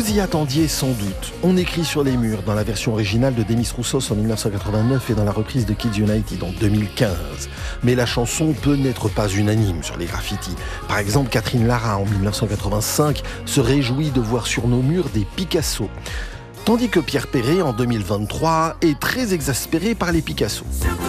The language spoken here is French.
Vous y attendiez sans doute. On écrit sur les murs dans la version originale de Demis Roussos en 1989 et dans la reprise de Kids United en 2015. Mais la chanson peut n'être pas unanime sur les graffitis. Par exemple, Catherine Lara en 1985 se réjouit de voir sur nos murs des Picasso. Tandis que Pierre Perret en 2023 est très exaspéré par les Picasso.